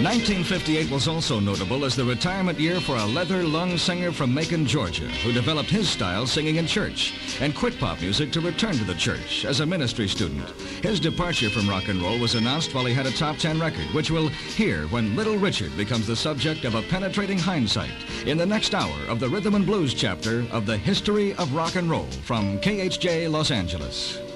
1958 was also notable as the retirement year for a leather lung singer from Macon, Georgia, who developed his style singing in church and quit pop music to return to the church as a ministry student. His departure from rock and roll was announced while he had a top 10 record, which we'll hear when Little Richard becomes the subject of a penetrating hindsight in the next hour of the Rhythm and Blues chapter of the History of Rock and Roll from KHJ Los Angeles.